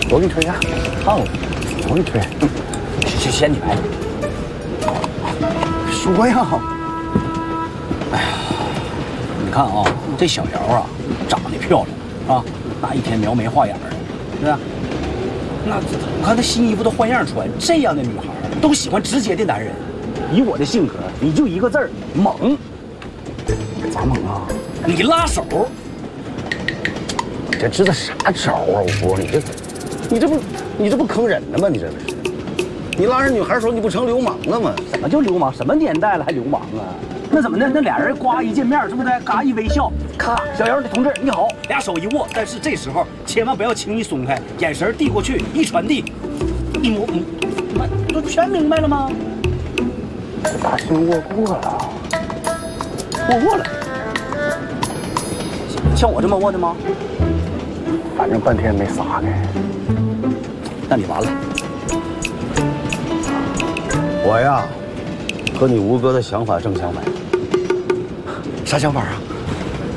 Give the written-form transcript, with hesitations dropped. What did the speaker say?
我给你推呀，胖子，我给你推。 先你来。 输过呀。 哎呀，你看啊，这小姚啊，长得漂亮啊，那一天描眉画眼的，是吧？那我看她新衣服都换样穿，这样的女孩都喜欢直接的男人。以我的性格，你就一个字儿猛。 咋猛啊？ 你拉手。 你这支的啥招啊？我你这不坑人呢吗？你这是？你拉人女孩的时候你不成流氓了吗？ 怎么就流氓？什么年代了还流氓啊？那怎么的？那俩人呱一见面，是不是？嘎一微笑，咔，小姚同志你好，俩手一握。但是这时候千万不要轻易松开，眼神递过去，一传递，一摸，不全明白了吗？ 大心握过了， 握了，像我这么握的吗？ 反正半天没撒开。 那你完了。 我呀，和你吴哥的想法正相反。 啥想法啊？